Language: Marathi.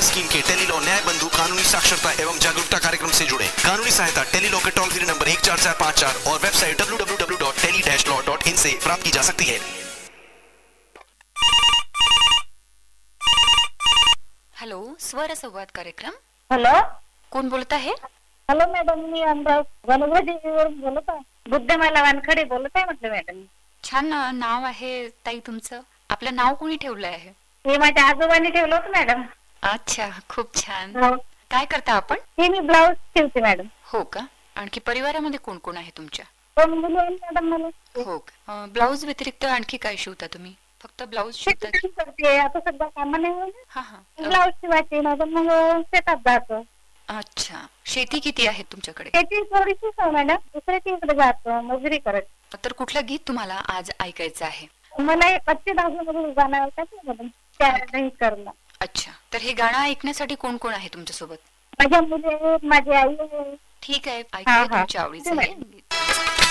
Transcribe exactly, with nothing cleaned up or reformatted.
स्कीम के टेलीलॉ न्याय बंधु कानूनी साक्षरता एवं जागरूकता कार्यक्रम से जुड़े। कानूनी सहायता टेलीलॉ के टोल फ्री नंबर एक चार चार पाँच चार और website W W W dot tele dash law dot in से प्राप्त की जा सकती है। हॅलो, स्वर संवाद कार्यक्रम। हॅलो, कोण बोलत आहे? हॅलो मॅडम, मी वनभोजीवरून बोलत आहे, बुद्धमाला वानखडे बोलत आहे म्हटलं मॅडम। छान नाव आहे ताई तुमचं। आपलं नाव कोणी ठेवलं आहे? हे माझ्या आजोबांनी ठेवलं होतं मॅडम। अच्छा, खूप छान। हो। काय करता आपण? हे मी ब्लाऊज शिवते मॅडम। हो का? आणखी परिवारामध्ये कोण कोण आहे तुमच्या? दोन मुली आहेत मॅडम मला। हो का? ब्लाऊज व्यतिरिक्त आणखी काय शिवता तुम्ही? फक्त ब्लाऊज शिवता? करते आता सध्या कामं नाही, हा हा। ब्लाऊज शिवायचे ना, मग शेतात जातो। अच्छा, शेती किती आहे तुमच्याकडे? शेती थोडीशी आहे मॅडम, दुसऱ्याच्या इकडे जातो मजुरी करत। तर कुठलं गीत तुम्हाला आज ऐकायचं आहे? मला एक कच्चे धागे गाणं ऐकायचं मॅडम, त्या नाही करणं। अच्छा, तर हे गाणं ऐकण्यासाठी कोण कोण आहे तुमच्या सोबत? माझ्या मुली आहेत, माझी आई आहे। ठीक आहे, ऐकूया तुमच्या आवडीचं हे गीत।